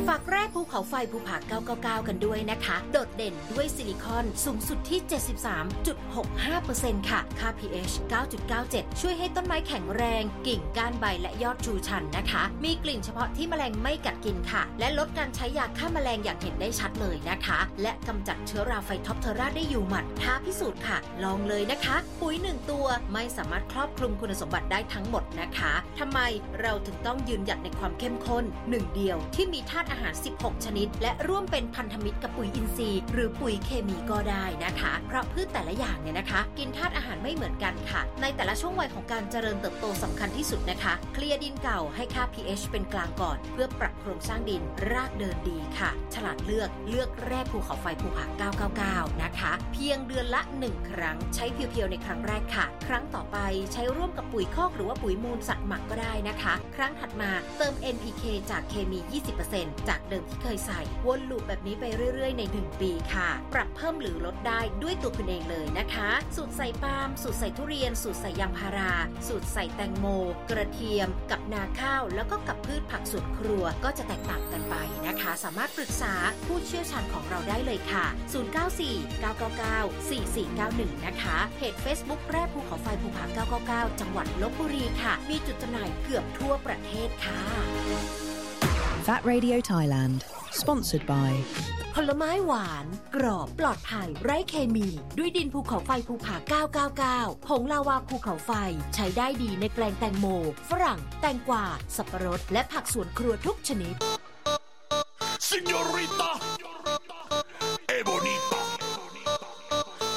ฝากแร่ภูเขาไฟภูผา999กันด้วยนะคะโดดเด่นด้วยซิลิคอนสูงสุดที่ 73.65% ค่ะค่า pH 9.97 ช่วยให้ต้นไม้แข็งแรงกิ่งก้านใบและยอดชูชันนะคะมีกลิ่นเฉพาะที่แมลงไม่กัดกินค่ะและลดการใช้ยาฆ่าแมลงอย่างเห็นได้ชัดเลยนะคะและกำจัดเชื้อราไฟท็อปเทอราได้อยู่หมัดท้าพิสูจน์ค่ะลองเลยนะคะปุ๋ย1ตัวไม่สามารถครอบคลุมคุณสมบัติได้ทั้งหมดนะคะทำไมเราถึงต้องยืนหยัดในความเข้มข้นหนึ่งเดียวที่มีธาตุอาหาร16ชนิดและร่วมเป็นพันธมิตรกับปุ๋ยอินทรีย์หรือปุ๋ยเคมีก็ได้นะคะเพราะพืชแต่ละอย่างเนี่ยนะคะกินธาตุอาหารไม่เหมือนกันค่ะในแต่ละช่วงวัยของการเจริญเติบโตสำคัญที่สุดนะคะเคลียร์ดินเก่าให้ค่า pH เป็นกลางก่อนเพื่อปรับโครงสร้างดินรากเดินดีค่ะฉลาดเลือกแร่ภูเขาไฟภูผา999นะคะเพียงเดือนละ1ครั้งใช้เพียวๆในครั้งแรกค่ะครั้งต่อไปใช้ร่วมกับปุ๋ยคอกหรือว่าปุ๋ยมูลสัตว์หมักก็ได้นะคะครั้งถัดมาเติม NPK จากเคมี 20% จากเดิมที่เคยใส่วนลูปแบบนี้ไปเรื่อยๆใน1ปีค่ะปรับเพิ่มหรือลดได้ด้วยตัวคุณเองเลยนะคะสูตรใส่ปาล์มสูตรใส่ทุเรียนสูตรใส่ยางพาราสูตรใส่แตงโมกระเทียมกับนาข้าวแล้วก็กับพืชผักสวนครัวก็จะแตกต่างกันไปนะคะสามารถปรึกษาผู้เชี่ยวชาญของเราได้เลยค่ะ0949994491นะคะเพจ Facebook แร่ภูเขาไฟภูผา999จังหวัดลพบุรีค่ะมีจุดจำหน่ายเกือบทั่วประเทศค่ะ Fat Radio Thailand Sponsored by ผลไม้หวานกรอบปลอดภัยไร้เคมีด้วยดินภูเขาไฟภูผา999ผงลาวาภูเขาไฟใช้ได้ดีในแปลงแตงโมฝรั่งแตงกวาสับปะรดและผักสวนครัวทุกชนิด Signorita